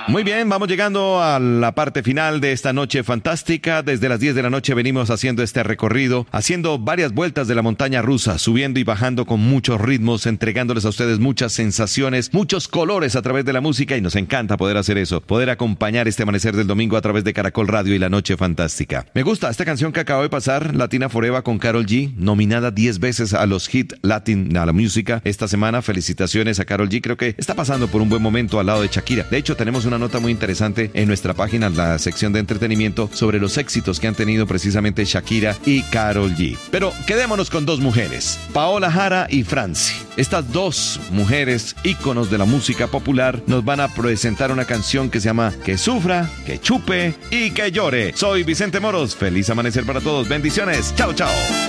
Muy bien, vamos llegando a la parte final de esta noche fantástica. Desde las 10 de la noche venimos haciendo este recorrido, haciendo varias vueltas de la montaña rusa, subiendo y bajando con muchos ritmos, entregándoles a ustedes muchas sensaciones, muchos colores a través de la música, y nos encanta poder hacer eso, poder acompañar este amanecer del domingo a través de Caracol Radio y la noche fantástica. Me gusta esta canción que acabo de pasar, Latina Forever con Karol G, nominada 10 veces a los Hit Latin a la música esta semana. Felicitaciones a Karol G, creo que está pasando por un buen momento al lado de Shakira. De hecho, tenemos una nota muy interesante en nuestra página, en la sección de entretenimiento, sobre los éxitos que han tenido precisamente Shakira y Karol G. Pero quedémonos con dos mujeres, Paola Jara y Franci. Estas dos mujeres, íconos de la música popular, nos van a presentar una canción que se llama Que Sufra, Que Chupe y Que Llore. Soy Vicente Moros, feliz amanecer para todos, bendiciones, chao chao.